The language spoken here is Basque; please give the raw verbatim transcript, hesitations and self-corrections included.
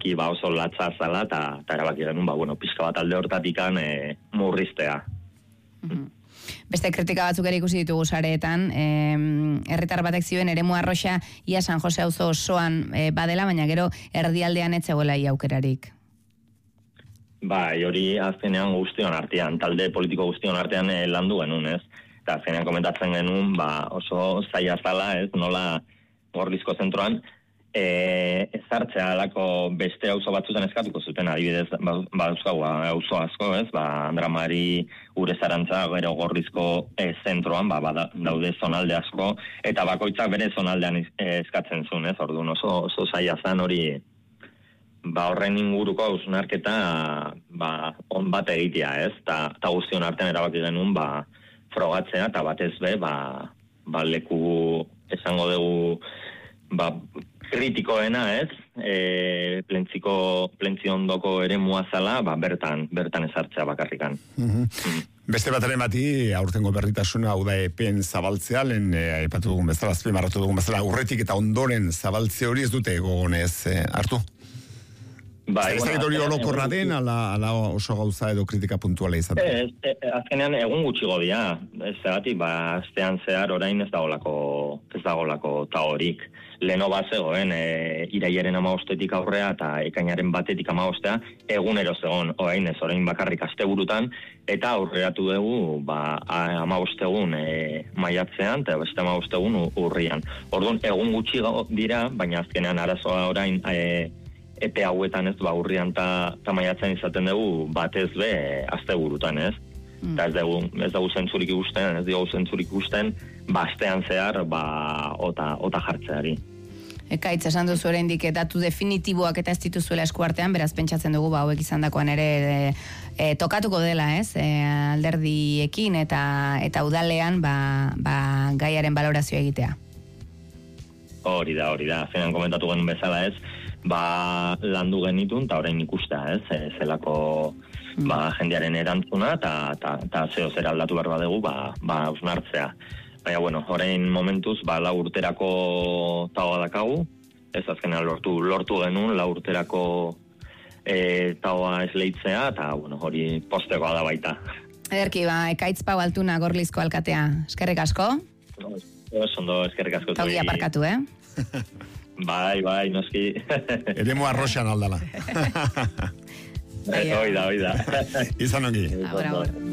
erabaki ba oso latza zala, eta erabaki genuen, ba, bueno, pixka bat alde hortatikan e, murriztea. Mm-hmm. Beste kritika batzuk ere ikusi ditugu sareetan, herritar batek zioen eremu arroxa ia San Jose auzo osoan e, badela, baina gero erdialdean ez zegoela ia aukerarik. Bai, hori azkenean guztion artean, talde politiko guztion artean e, landu genuen, ez? Eta azkenean komentatzen genuen, ba, oso zaila zala, ez? Nola Gorlizko zentroan, e, ezartzea alako beste auzo batzutan eskatuko zuten, adibidez, ba, ba euskagu, auzo asko, ez? Ba, Andramari, Urezarantza, gero Gorlizko e, zentroan, ba, ba, daude zonalde asko, eta bakoitzak bere zonaldean eskatzen zuen, ez? Orduan oso, oso zaila zan hori, ba, horren inguruko hausnarketa ba, on bat egitea, ez? Ta, ta guztion artean erabaki genuen, ba, frogatzea, eta batez be, ba, ba, leku esango dugu, ba, kritikoena, ez? E, plentziko, plentzio ondoko ere muazala, ba, bertan, bertan ezartzea bakarrikan. Mm-hmm. Mm. Beste bataren bati, aurtengo berritasuna, hau da epen zabaltzea, lehen aipatu dugun bezala, azpimarratu dugun bezala, aurretik eta ondoren zabaltze hori ez dute gogonez eh, hartu? Ba, ez da hori orokorra den, ala, ala oso gauza edo kritika puntuala izan. Ez, ez, azkenean egun gutxi godia. Ez zagatik, ba, astean zehar orain ez dagolako, ez dagolako ta horik. Leno bat zegoen, e, iraiaren amabostetik aurrea eta ekainaren batetik amabostea, egunero zegoen, orain ez, orain bakarrik asteburutan, eta aurreratu dugu, ba, amabostegun e, maiatzean, eta beste amabostegun urrian. Orduan, egun gutxi dira, baina azkenean arazoa orain, e, epe hauetan ez, ba, urrian eta maiatzen izaten dugu, batez be, asteburutan, ez? Mm. Eta ez dugu, ez dugu zentzurik ikusten, ez dugu zentzurik ikusten, bastean zehar, ba, ota, ota jartzeari. Ekaitz, esan duzu oraindik datu definitiboak eta ez dituzuela eskuartean, beraz pentsatzen dugu, ba, hauek izan dakoan ere e, e, tokatuko dela, ez? E, alderdiekin eta eta udalean, ba, ba, gaiaren balorazioa egitea. Hori da, hori da, zenan komentatu genuen bezala, ez? Ba, landu genitun, eta orain ikustea, ez? E, zelako mm. ba, jendearen erantzuna, eta zeo zer aldatu behar badegu, ba, ba, ausnartzea. Baina, bueno, orain momentuz, ba, lau urterako taoa dakagu, ez azkenean lortu, lortu genuen, lau urterako e, taoa esleitzea, eta, bueno, hori postekoa da baita. Ederki, ba, Ekaitz Pau Altuna, Gorlizko alkatea, eskerrik asko? Ez ondo, eskerrik asko. Taugi aparkatu, eh? Bai, bai, noski. Eremu arroxan aldala. Oida, oida. Izan ongi. Ahora, ahora.